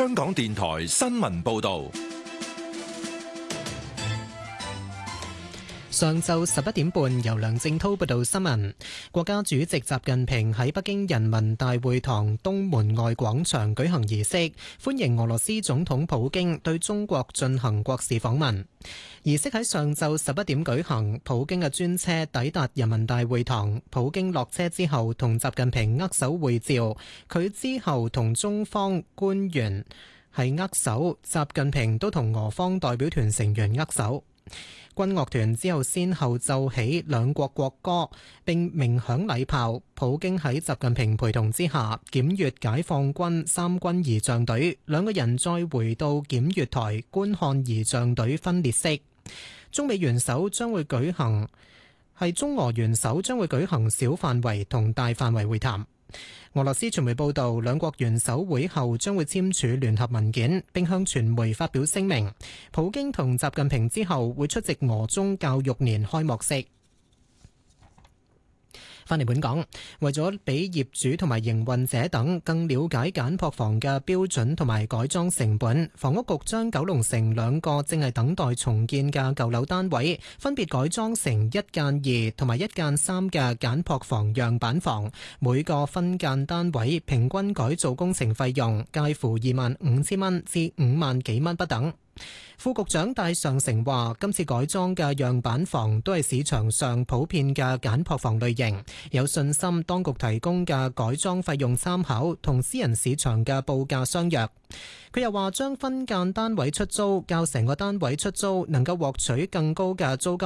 香港電台新聞報道。 上晝11點半，由梁正滔報道新聞。國家主席習近平喺北京人民大會堂東門外廣場舉行儀式，歡迎俄羅斯總統普京對中國進行國事訪問。儀式喺上晝11點舉行，普京嘅專車抵達人民大會堂，普京落車之後同習近平握手會照，佢之後同中方官員係握手，習近平都同俄方代表團成員握手。軍樂團之後先後奏起兩國國歌，並鳴響禮炮。普京喺習近平陪同之下檢閱解放軍三軍儀仗隊，兩個人再回到檢閱台觀看儀仗隊分列式。中俄元首將會舉行小範圍同大範圍會談。俄羅斯傳媒報道，兩國元首會後將會簽署聯合文件，並向傳媒發表聲明。普京同習近平之後會出席俄中教育年開幕式。返嚟本港，為咗俾業主同埋營運者等更了解簡樸房嘅標準同埋改裝成本，房屋局將九龍城兩個正係等待重建嘅舊樓單位，分別改裝成1間2同埋1間3嘅簡樸房樣板房，每個分間單位平均改造工程費用介乎25,000蚊至5萬幾蚊不等。副局長戴尚成話，今次改裝嘅樣板房都係市場上普遍嘅簡樸房類型，有信心當局提供嘅改裝費用參考同私人市場嘅報價相若。佢又話，將分間單位出租較成個單位出租能夠獲取更高嘅租金